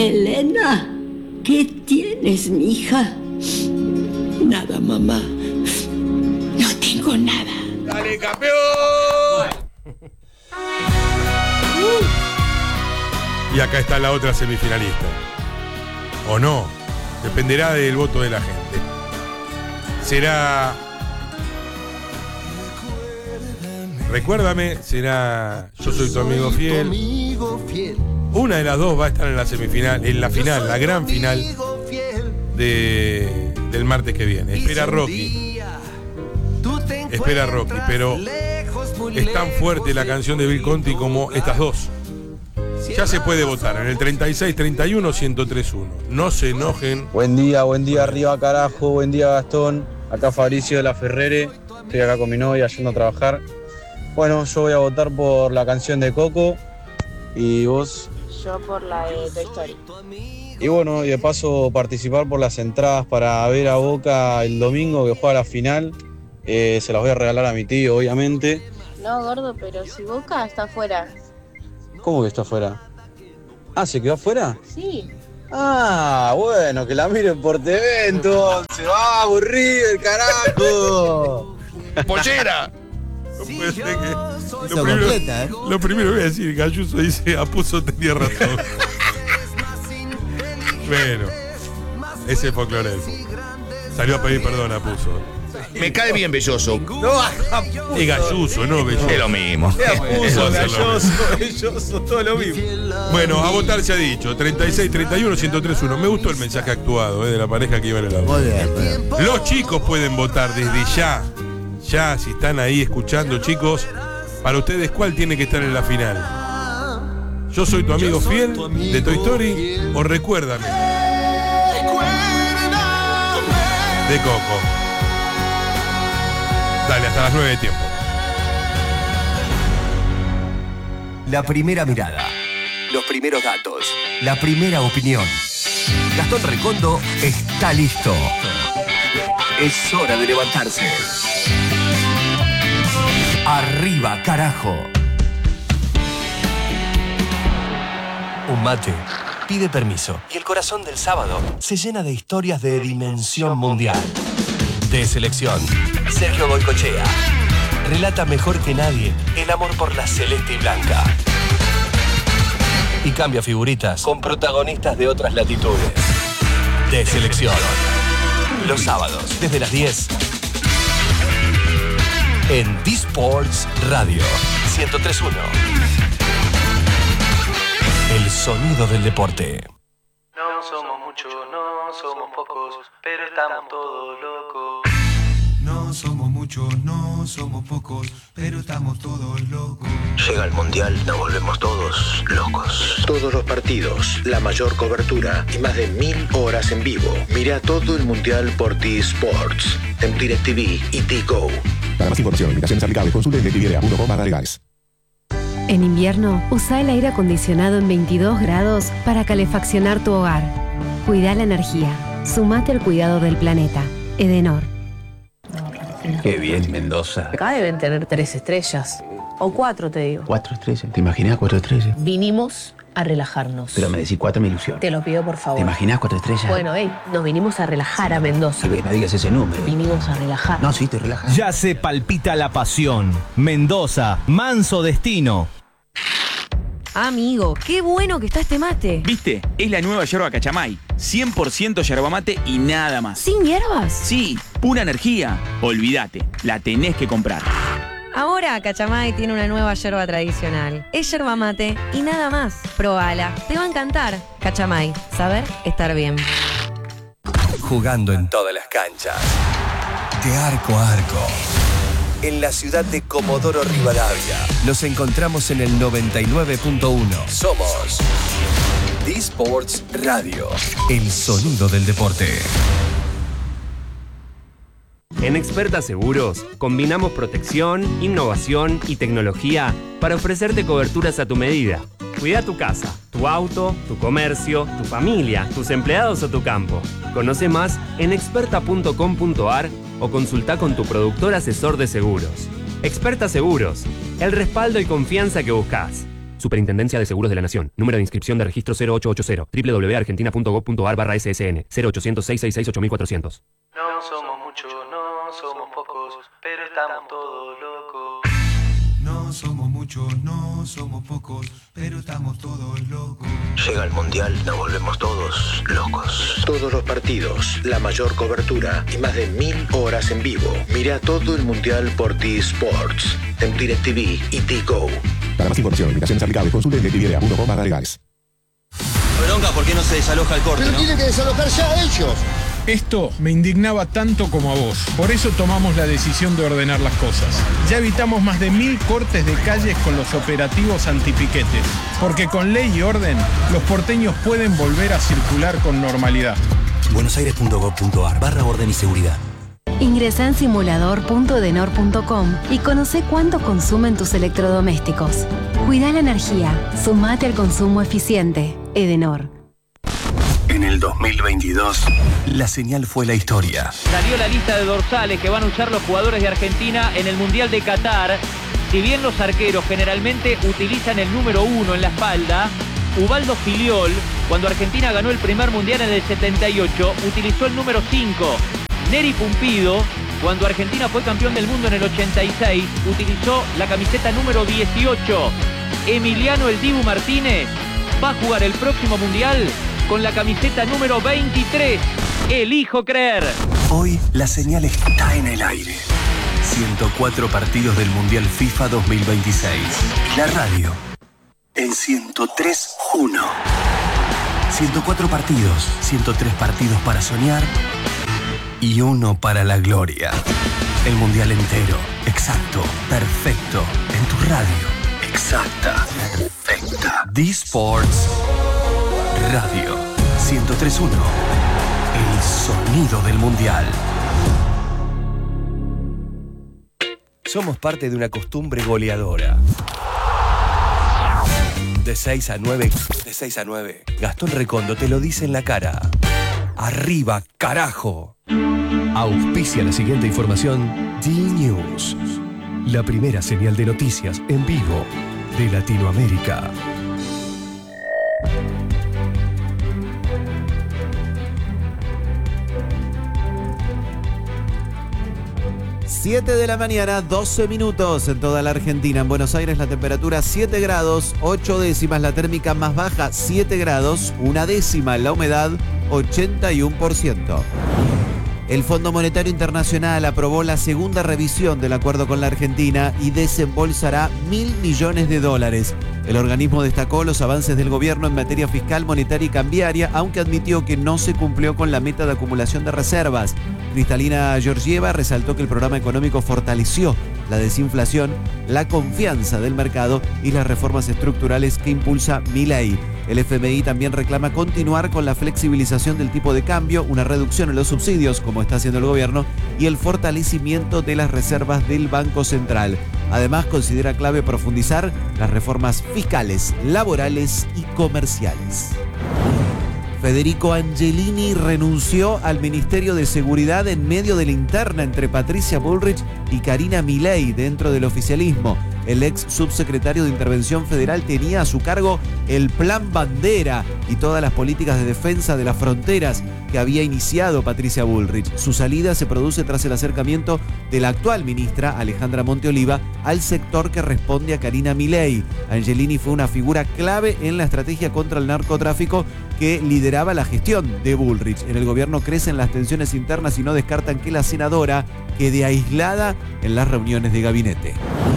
Elena, ¿qué tienes, mija? Nada, mamá. No tengo nada. ¡Dale, campeón! Y acá está la otra semifinalista. ¿O no? Dependerá del voto de la gente. Será... Recuérdame, será Yo soy tu amigo fiel. Una de las dos va a estar en la semifinal, en la final, la gran final del martes que viene. Espera Rocky, pero es tan fuerte la canción de Bill Conti como estas dos. Ya se puede votar en el 3631-1031. No se enojen. Buen día arriba carajo, buen día Gastón. Acá Fabricio de la Ferrere, estoy acá con mi novia yendo a trabajar. Bueno, yo voy a votar por la canción de Coco. ¿Y vos? Yo por la de Toy Story. Y bueno, y de paso participar por las entradas para ver a Boca el domingo que juega la final. Se las voy a regalar a mi tío, obviamente. No, gordo, pero si Boca está afuera. ¿Cómo que está afuera? Ah, ¿se quedó afuera? Sí. Ah, bueno, que la miren por TV entonces. ¡Ah, aburrido el carajo! ¡Pollera! No puede ser que... Lo primero que voy a decir, Gayuso dice, Apuso tenía razón. Bueno, ese es folclore del fútbol. Salió a pedir perdón, Apuso. Me cae bien Belloso. No, es Gayuso, no Belloso. Es lo mismo. Belloso, todo lo mismo. Bueno, a votar se ha dicho. 3631-1031. Me gustó el mensaje actuado de la pareja que iba en el auto. Los chicos pueden votar desde ya. Ya, si están ahí escuchando, chicos, para ustedes, ¿cuál tiene que estar en la final? ¿Yo soy tu amigo fiel de Toy Story o Recuérdame de Coco? Dale, hasta las 9 de tiempo. La primera mirada, los primeros datos, la primera opinión. Gastón Recondo está listo. Es hora de levantarse. Arriba, carajo. Un mate pide permiso y el corazón del sábado se llena de historias de dimensión mundial. De selección, Sergio Goycochea relata mejor que nadie el amor por la celeste y blanca. Y cambia figuritas con protagonistas de otras latitudes. De selección. Los sábados, desde las 10. En D-Sports Radio 103.1. El sonido del deporte. No somos muchos, no somos pocos, pero estamos todos locos. No somos muchos, no somos pocos, pero estamos todos locos. Llega el Mundial, nos volvemos todos locos. Todos los partidos, la mayor cobertura y más de 1000 horas en vivo. Mira todo el Mundial por T-Sports, en DirecTV y T-Go. Para más información, invitaciones aplicables, consulte en DirecTV.com/legales. En invierno, usa el aire acondicionado en 22 grados para calefaccionar tu hogar. Cuida la energía. Sumate al cuidado del planeta. Edenor. Qué bien, Mendoza. Acá deben tener 3 estrellas. O 4, te digo. 4 estrellas. ¿Te imaginas 4 estrellas? Vinimos a relajarnos. Pero me decís 4, me ilusión. Te lo pido, por favor. ¿Te imaginas 4 estrellas? Bueno, nos vinimos a relajar a Mendoza. Y no digas ese número. Vinimos a relajar. No, sí, te relajas. Ya se palpita la pasión. Mendoza, manso destino. Amigo, qué bueno que está este mate. ¿Viste? Es la nueva yerba Cachamay. 100% yerba mate y nada más. ¿Sin hierbas? Sí, pura energía. Olvídate, la tenés que comprar. Ahora Cachamay tiene una nueva yerba tradicional. Es yerba mate y nada más. Probala, te va a encantar. Cachamay, saber estar bien. Jugando en todas las canchas. De arco a arco. En la ciudad de Comodoro Rivadavia. Nos encontramos en el 99.1. Somos D-Sports Radio. El sonido del deporte. En Experta Seguros, combinamos protección, innovación y tecnología para ofrecerte coberturas a tu medida. Cuida tu casa, tu auto, tu comercio, tu familia, tus empleados o tu campo. Conoce más en experta.com.ar o consulta con tu productor asesor de seguros. Experta Seguros, el respaldo y confianza que buscas. Superintendencia de Seguros de la Nación. Número de inscripción de registro 0880. www.argentina.gov.ar/ssn 0800-666-8400. No somos muchos, no somos pocos, pero estamos todos locos. No somos muchos, no somos pocos, pero estamos todos locos. Llega el Mundial, nos volvemos todos locos. Todos los partidos, la mayor cobertura y más de 1000 horas en vivo. Mira todo el Mundial por T-Sports, en DirecTV y T-Go. Para más información, limitaciones aplicables, consulte en directv.com/legales. Bronca, ¿por qué no se desaloja el corte? Pero tienen que desalojar ya ellos. Esto me indignaba tanto como a vos. Por eso tomamos la decisión de ordenar las cosas. Ya evitamos más de 1000 cortes de calles con los operativos antipiquetes. Porque con ley y orden, los porteños pueden volver a circular con normalidad. buenosaires.gov.ar/orden y seguridad. Ingresa en simulador.edenor.com y conoce cuánto consumen tus electrodomésticos. Cuida la energía. Sumate al consumo eficiente. Edenor. En el 2022, la señal fue la historia. Salió la lista de dorsales que van a usar los jugadores de Argentina en el Mundial de Qatar. Si bien los arqueros generalmente utilizan el número 1 en la espalda, Ubaldo Filiol, cuando Argentina ganó el primer Mundial en el 78, utilizó el número 5. Neri Pumpido, cuando Argentina fue campeón del mundo en el 86, utilizó la camiseta número 18. Emiliano El Dibu Martínez va a jugar el próximo Mundial con la camiseta número 23. Elijo creer. Hoy la señal está en el aire. 104 partidos del Mundial FIFA 2026. Y la radio en 103.1. 104 partidos, 103 partidos para soñar y uno para la gloria. El Mundial entero, exacto, perfecto, en tu radio. Exacta, perfecta. D-Sports Radio 103.1. El sonido del Mundial. Somos parte de una costumbre goleadora. De 6 a 9. De 6 a 9. Gastón Recondo te lo dice en la cara. Arriba, carajo. Auspicia la siguiente información. D-News. La primera señal de noticias en vivo de Latinoamérica. Siete de la mañana, 12 minutos en toda la Argentina. En Buenos Aires la temperatura 7 grados, 8 décimas, la térmica más baja 7 grados, 1 décima, la humedad 81%. El Fondo Monetario Internacional aprobó la segunda revisión del acuerdo con la Argentina y desembolsará $1.000 millones. El organismo destacó los avances del gobierno en materia fiscal, monetaria y cambiaria, aunque admitió que no se cumplió con la meta de acumulación de reservas. Cristalina Georgieva resaltó que el programa económico fortaleció la desinflación, la confianza del mercado y las reformas estructurales que impulsa Milei. El FMI también reclama continuar con la flexibilización del tipo de cambio, una reducción en los subsidios, como está haciendo el gobierno, y el fortalecimiento de las reservas del Banco Central. Además, considera clave profundizar las reformas fiscales, laborales y comerciales. Federico Angelini renunció al Ministerio de Seguridad en medio de la interna entre Patricia Bullrich y Karina Milei dentro del oficialismo. El ex subsecretario de Intervención Federal tenía a su cargo el Plan Bandera y todas las políticas de defensa de las fronteras que había iniciado Patricia Bullrich. Su salida se produce tras el acercamiento de la actual ministra Alejandra Monteoliva al sector que responde a Karina Milei. Angelini fue una figura clave en la estrategia contra el narcotráfico que lideraba la gestión de Bullrich. En el gobierno crecen las tensiones internas y no descartan que la senadora quede aislada en las reuniones de gabinete.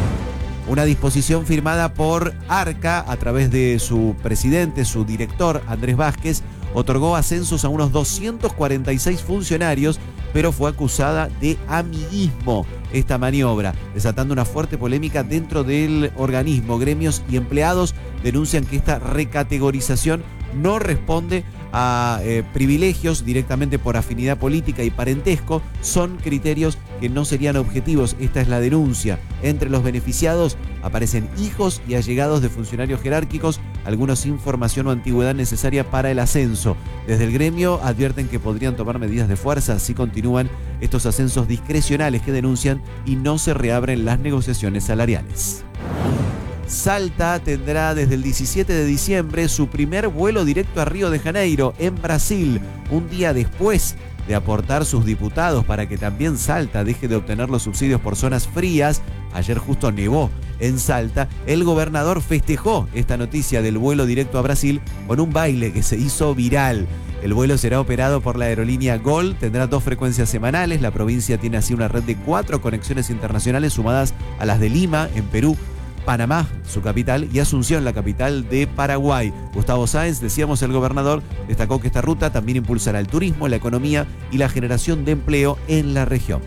Una disposición firmada por ARCA a través de su presidente, su director, Andrés Vázquez, otorgó ascensos a unos 246 funcionarios, pero fue acusada de amiguismo esta maniobra, desatando una fuerte polémica dentro del organismo. Gremios y empleados denuncian que esta recategorización no responde a privilegios directamente por afinidad política y parentesco, son criterios que no serían objetivos. Esta es la denuncia. Entre los beneficiados aparecen hijos y allegados de funcionarios jerárquicos, algunos sin formación o antigüedad necesaria para el ascenso. Desde el gremio advierten que podrían tomar medidas de fuerza si continúan estos ascensos discrecionales que denuncian y no se reabren las negociaciones salariales. Salta tendrá desde el 17 de diciembre su primer vuelo directo a Río de Janeiro, en Brasil, un día después de aportar sus diputados para que también Salta deje de obtener los subsidios por zonas frías. Ayer justo nevó en Salta. El gobernador festejó esta noticia del vuelo directo a Brasil con un baile que se hizo viral. El vuelo será operado por la aerolínea Gol, tendrá 2 frecuencias semanales. La provincia tiene así una red de 4 conexiones internacionales sumadas a las de Lima, en Perú, Panamá, su capital, y Asunción, la capital de Paraguay. Gustavo Sáenz, decíamos, el gobernador, destacó que esta ruta también impulsará el turismo, la economía y la generación de empleo en la región.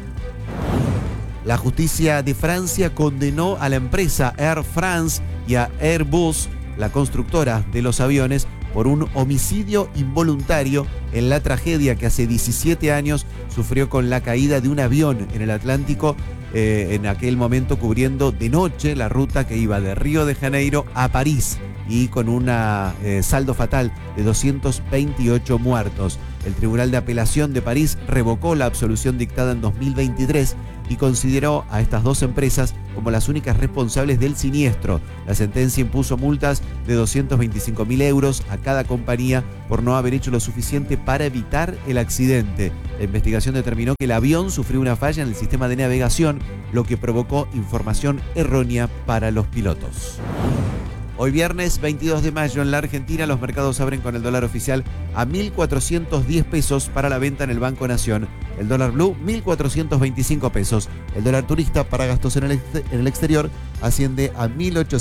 La justicia de Francia condenó a la empresa Air France y a Airbus, la constructora de los aviones, por un homicidio involuntario en la tragedia que hace 17 años sufrió con la caída de un avión en el Atlántico, en aquel momento cubriendo de noche la ruta que iba de Río de Janeiro a París, y con un saldo fatal de 228 muertos. El Tribunal de Apelación de París revocó la absolución dictada en 2023 y consideró a estas 2 empresas como las únicas responsables del siniestro. La sentencia impuso multas de 225.000 euros a cada compañía por no haber hecho lo suficiente para evitar el accidente. La investigación determinó que el avión sufrió una falla en el sistema de navegación, lo que provocó información errónea para los pilotos. Hoy viernes 22 de mayo en la Argentina los mercados abren con el dólar oficial a 1.410 pesos para la venta en el Banco Nación. El dólar blue 1.425 pesos. El dólar turista para gastos en el exterior asciende a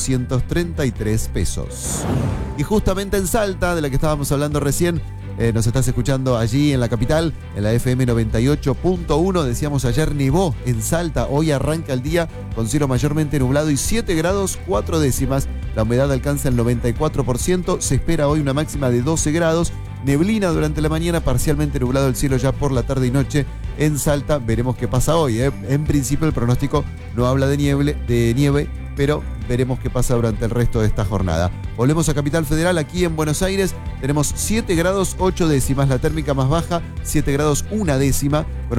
1.833 pesos. Y justamente en Salta, de la que estábamos hablando recién, nos estás escuchando allí en la capital, en la FM 98.1. Decíamos ayer nevó en Salta. Hoy arranca el día con cielo mayormente nublado y 7 grados 4 décimas. La humedad alcanza el 94%. Se espera hoy una máxima de 12 grados. Neblina durante la mañana, parcialmente nublado el cielo ya por la tarde y noche en Salta. Veremos qué pasa hoy. En principio el pronóstico no habla de nieve, pero veremos qué pasa durante el resto de esta jornada. Volvemos a Capital Federal, aquí en Buenos Aires. Tenemos 7 grados 8 décimas, la térmica más baja, 7 grados 1 décima, con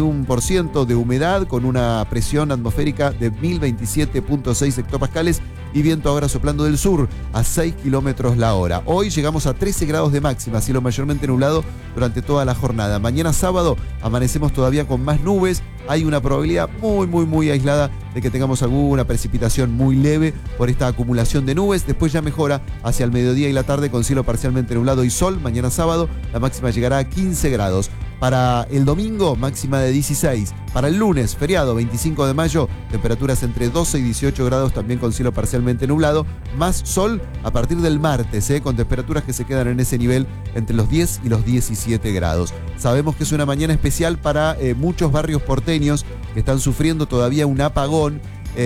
81% de humedad, con una presión atmosférica de 1027.6 hectopascales y viento ahora soplando del sur a 6 kilómetros la hora. Hoy llegamos a 13 grados de máxima, cielo mayormente nublado durante toda la jornada. Mañana sábado amanecemos todavía con más nubes. Hay una probabilidad muy aislada de que tengamos alguna precipitación muy leve por esta acumulación de nubes. Después ya mejora hacia el mediodía y la tarde con cielo parcialmente nublado y sol. Mañana sábado la máxima llegará a 15 grados. Para el domingo, máxima de 16. Para el lunes, feriado, 25 de mayo, temperaturas entre 12 y 18 grados, también con cielo parcialmente nublado. Más sol a partir del martes, con temperaturas que se quedan en ese nivel entre los 10 y los 17 grados. Sabemos que es una mañana especial para muchos barrios porteños que están sufriendo todavía un apagón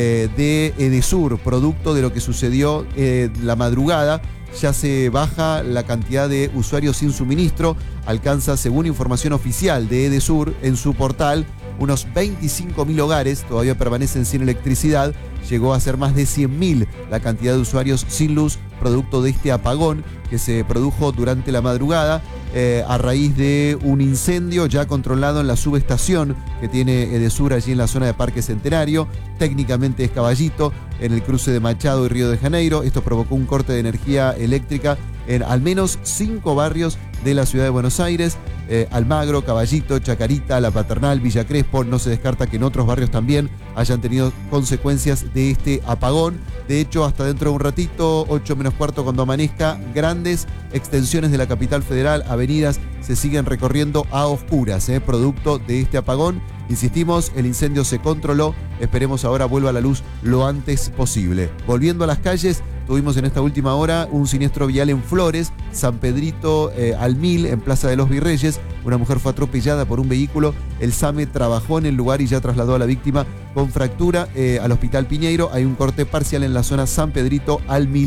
de Edesur, producto de lo que sucedió la madrugada. Ya se baja la cantidad de usuarios sin suministro, alcanza, según información oficial de Edesur en su portal, unos 25.000 hogares todavía permanecen sin electricidad. Llegó a ser más de 100.000 la cantidad de usuarios sin luz, producto de este apagón que se produjo durante la madrugada a raíz de un incendio ya controlado en la subestación que tiene Edesur allí en la zona de Parque Centenario. Técnicamente es Caballito, en el cruce de Machado y Río de Janeiro. Esto provocó un corte de energía eléctrica en al menos 5 barrios de la ciudad de Buenos Aires: Almagro, Caballito, Chacarita, La Paternal, Villa Crespo. No se descarta que en otros barrios también hayan tenido consecuencias de este apagón. De hecho, hasta dentro de un ratito, 8 menos cuarto, cuando amanezca, grandes extensiones de la capital federal, avenidas, se siguen recorriendo a oscuras, producto de este apagón. Insistimos, el incendio se controló, esperemos ahora vuelva a la luz lo antes posible. Volviendo a las calles, tuvimos en esta última hora un siniestro vial en Flores, San Pedrito al 1000, en Plaza de los Virreyes. Una mujer fue atropellada por un vehículo. El SAME trabajó en el lugar y ya trasladó a la víctima con fractura al Hospital Piñeiro. Hay un corte parcial en la zona San Pedrito al 1000.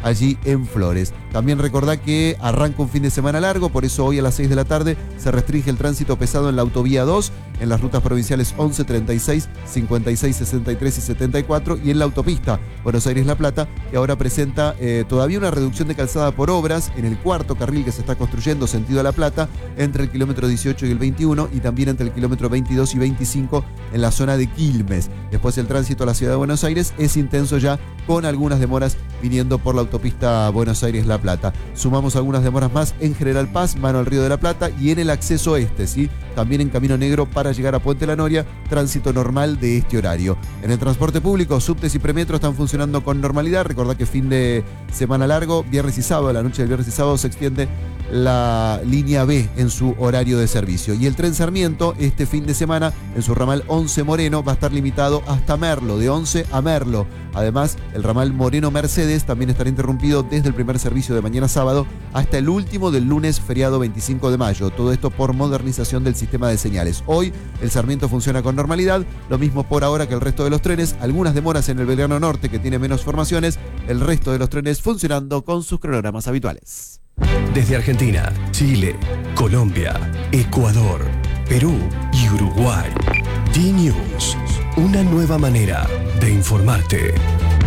allí en Flores. También recordá que arranca un fin de semana largo, por eso hoy a las 6 de la tarde se restringe el tránsito pesado en la autovía 2, en las rutas provinciales 11, 36, 56, 63 y 74 y en la autopista Buenos Aires-La Plata, que ahora presenta todavía una reducción de calzada por obras en el cuarto carril que se está construyendo sentido a La Plata entre el kilómetro 18 y el 21 y también entre el kilómetro 22 y 25 en la zona de Quilmes. Después el tránsito a la ciudad de Buenos Aires es intenso ya con algunas demoras viniendo por la autopista Buenos Aires-La Plata. Sumamos algunas demoras más en General Paz, mano al Río de la Plata y en el acceso este, ¿sí? También en Camino Negro para llegar a Puente La Noria, tránsito normal de este horario. En el transporte público, subtes y premetro están funcionando con normalidad. Recordá que fin de semana largo, viernes y sábado, la noche del viernes y sábado se extiende la línea B en su horario de servicio. Y el tren Sarmiento, este fin de semana, en su ramal 11 Moreno, va a estar limitado hasta Merlo, de 11 a Merlo. Además, el ramal Moreno-Mercedes también estará interrumpido desde el primer servicio de mañana sábado hasta el último del lunes feriado 25 de mayo. Todo esto por modernización del sistema de señales. Hoy el Sarmiento funciona con normalidad, lo mismo por ahora que el resto de los trenes. Algunas demoras en el Belgrano Norte, que tiene menos formaciones, el resto de los trenes funcionando con sus cronogramas habituales. Desde Argentina, Chile, Colombia, Ecuador, Perú y Uruguay. D-News, una nueva manera de informarte.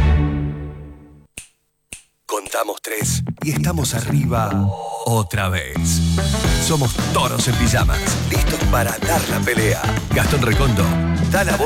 Contamos 3 y estamos arriba otra vez. Somos toros en pijamas, listos para dar la pelea. Gastón Recondo, da la voz.